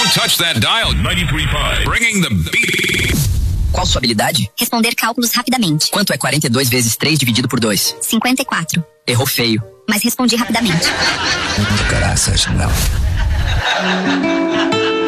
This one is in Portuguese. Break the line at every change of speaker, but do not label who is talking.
touch that dial. 93.5. Bringing the beat.
Qual sua habilidade?
Responder cálculos rapidamente.
Quanto é 42 vezes 3 dividido por 2?
54.
Errou feio.
Mas respondi rapidamente.
Graças não.